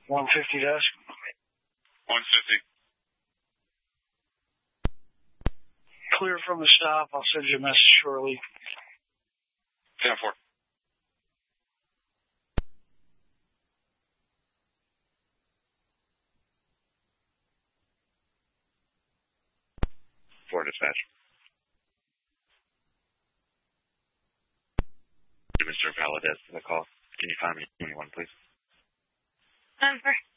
150 desk. 150. Clear from the stop. I'll send you a message shortly. 10-4. For dispatch. Mr. Valadez to the call. Can you find me anyone, please? 10-4.